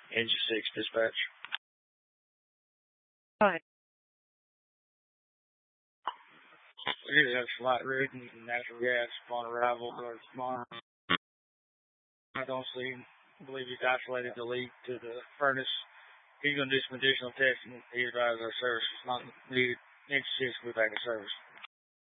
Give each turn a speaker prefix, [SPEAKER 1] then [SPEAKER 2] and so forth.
[SPEAKER 1] Engine 6 dispatch.
[SPEAKER 2] Hi.
[SPEAKER 1] We did have slight rig using natural gas upon arrival or respond. I believe he's isolated the leak to the furnace. He's going to do some additional testing. He advised our service was not needed. Engine 6 will be back in service.